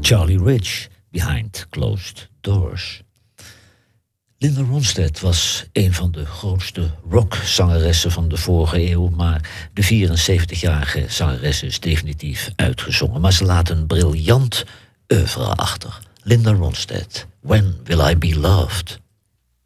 Charlie Rich, Behind Closed Doors. Linda Ronstadt was een van de grootste rockzangeressen van de vorige eeuw, maar de 74-jarige zangeres is definitief uitgezongen. Maar ze laat een briljant oeuvre achter. Linda Ronstadt, When Will I Be Loved?